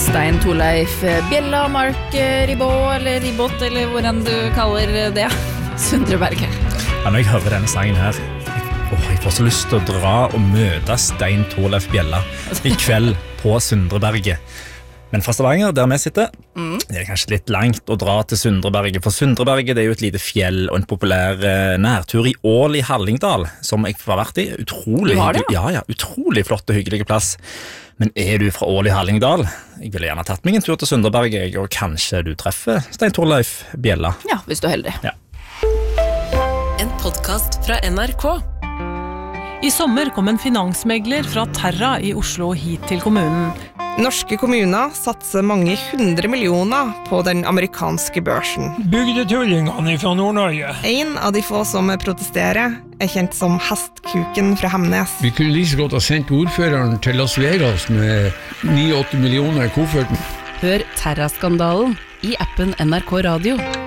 Stein Torleif Bjella, Mark Ribot, eller Ribot, eller hvordan du kaller det, Sundreberget. Ja, når jeg hører denne sangen her, jeg får så lyst til å dra og møte Stein Torleif Bjella i kveld på Sundreberget. Men fra Stavanger, der vi sitter, det kanskje litt langt å dra til Sundreberget, for Sundreberget det jo et lite fjell og en populær nærtur i Ål i Hallingdal, som jeg har vært i. Utrolig flott og hyggelig plass. Men du fra Ål i Hallingdal? Jeg ville gjerne tatt meg en tur til Sundreberget, og kanskje du treffer Stein Torleif Bjella. Ja, hvis du er heldig. Ja. En podcast fra NRK. I sommer kom en finansmegler fra Terra i Oslo hit til kommunen. Norske kommuner satser mange 100 millioner på den amerikanske børsen. Bygdetullingene fra Nord-Norge. En av de få som protesterer er kjent som Hestkuken fra Hemnes. Vi kunne like så godt ha sendt ordføreren til Las Vegas med 9-8 millioner i kofferten. Hør Terra-skandalen i appen NRK Radio.